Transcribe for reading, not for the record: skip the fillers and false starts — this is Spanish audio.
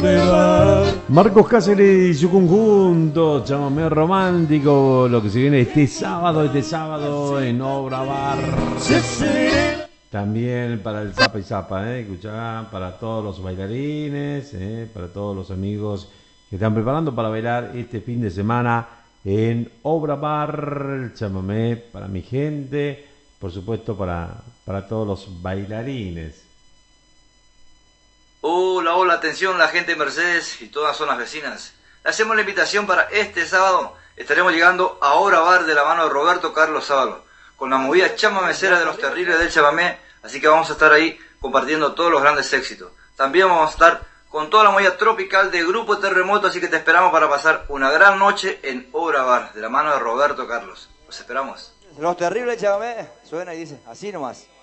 Marcos Cáceres y su conjunto, chamamé romántico, lo que se viene este sábado en Obra Bar. También para el Zapa y Zapa, escuchá, para todos los bailarines, para todos los amigos que están preparando para bailar este fin de semana en Obra Bar, chamamé para mi gente, por supuesto para todos los bailarines. Hola, hola, atención la gente de Mercedes y todas zonas vecinas. Le hacemos la invitación para este sábado. Estaremos llegando a Obra Bar de la mano de Roberto Carlos Sábalo, con la movida chamamecera de los Terribles del Chamamé, así que vamos a estar ahí compartiendo todos los grandes éxitos. También vamos a estar con toda la movida tropical de Grupo Terremoto, así que te esperamos para pasar una gran noche en Obra Bar de la mano de Roberto Carlos. Los esperamos. Los Terribles del Chamamé suena y dice, así nomás.